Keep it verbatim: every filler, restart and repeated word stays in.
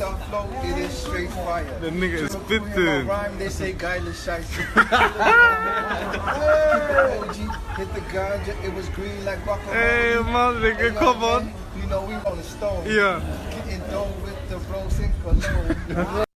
freestyle flow, it is straight fire. The nigga is When spitting. rhyme, they say geile Scheiße. O G hit the ganja, it was green like guacamole. Hey man, nigga, Hey, yo, come on. man, you know we on the stone. Yeah. Getting dough with the bros in cologne.